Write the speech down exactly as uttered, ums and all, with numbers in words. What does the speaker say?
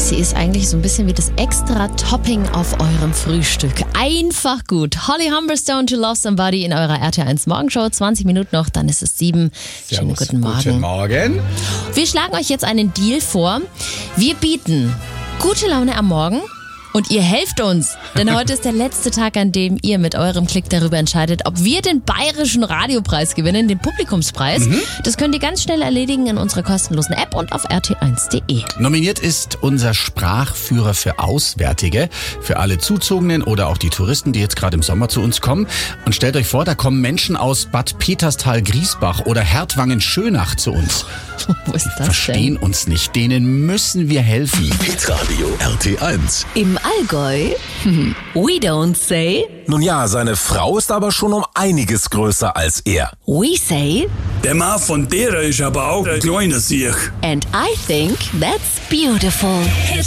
Sie ist eigentlich so ein bisschen wie das extra Topping auf eurem Frühstück. Einfach gut. Holly Humberstone, To Love Somebody in eurer R T eins Morgenshow. zwanzig Minuten noch, dann ist es sieben. Schönen guten Morgen. Guten Morgen. Wir schlagen euch jetzt einen Deal vor. Wir bieten gute Laune am Morgen. Und ihr helft uns, denn heute ist der letzte Tag, an dem ihr mit eurem Klick darüber entscheidet, ob wir den Bayerischen Radiopreis gewinnen, den Publikumspreis. Mhm. Das könnt ihr ganz schnell erledigen in unserer kostenlosen App und auf r t eins punkt d e. Nominiert ist unser Sprachführer für Auswärtige, für alle Zuzogenen oder auch die Touristen, die jetzt gerade im Sommer zu uns kommen. Und stellt euch vor, da kommen Menschen aus Bad Peterstal-Griesbach oder Hertwangen-Schönach zu uns. Wo ist das Verstehen denn? uns nicht, denen müssen wir helfen. Hitradio R T eins. Im Allgäu? We don't say. Nun ja, seine Frau ist aber schon um einiges größer als er. We say. Der Mann von der ist aber auch ein kleiner Sieg. And I think that's beautiful.